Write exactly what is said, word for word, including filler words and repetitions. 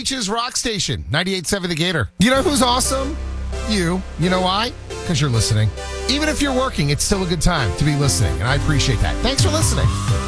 Beach's rock station, ninety-eight point seven The Gator. You know who's awesome? You. You know why? Because you're listening. Even if you're working, it's still a good time to be listening, and I appreciate that. Thanks for listening.